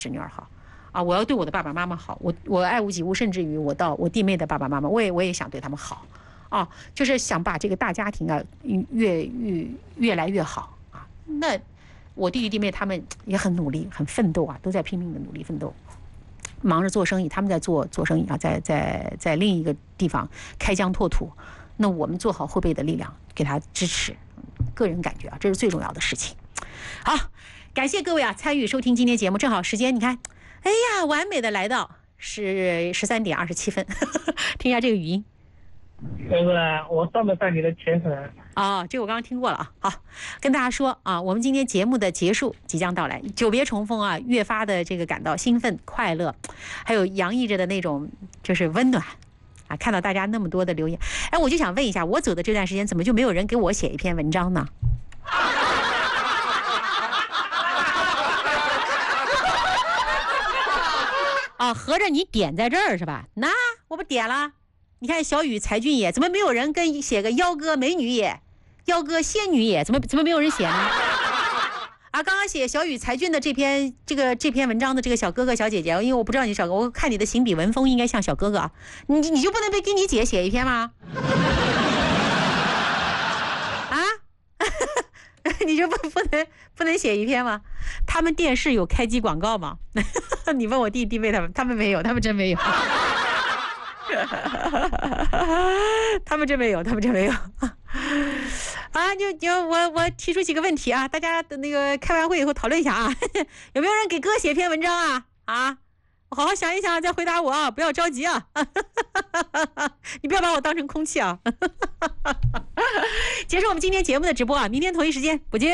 侄女儿好啊，我要对我的爸爸妈妈好，我爱屋及乌，甚至于我到我弟妹的爸爸妈妈，我也想对他们好啊，就是想把这个大家庭啊越来越好啊。那我弟弟弟妹他们也很努力，很奋斗啊，都在拼命的努力奋斗，忙着做生意，他们在做生意啊，在另一个地方开疆拓土。那我们做好后备的力量，给他支持。个人感觉啊，这是最重要的事情。好，感谢各位啊参与收听今天节目，正好时间你看，哎呀，完美的来到是13点27分，听一下这个语音。 我上得在你的前程啊，这个我刚刚听过了啊。好，跟大家说啊，我们今天节目的结束即将到来，久别重逢啊，越发的这个感到兴奋、快乐，还有洋溢着的那种就是温暖啊。看到大家那么多的留言，哎，我就想问一下，我走的这段时间怎么就没有人给我写一篇文章呢？啊，合着你点在这儿是吧？那我不点了。你看小雨才俊也，怎么没有人跟写个妖哥美女也，妖哥仙女也，怎么没有人写呢？啊，刚刚写小雨才俊的这篇文章的这个小哥哥小姐姐，因为我不知道你小哥，我看你的行笔文风应该像小哥哥啊，你就不能给你姐写一篇吗？啊？你就不能写一篇吗？他们电视有开机广告吗？你问我弟弟妹他们没有，他们真没有。他们真没有啊！我提出几个问题啊，大家的那个开完会以后讨论一下啊，有没有人给哥写篇文章啊？啊，好好想一想再回答我啊，不要着急啊，你不要把我当成空气啊。结束我们今天节目的直播啊，明天同一时间不见。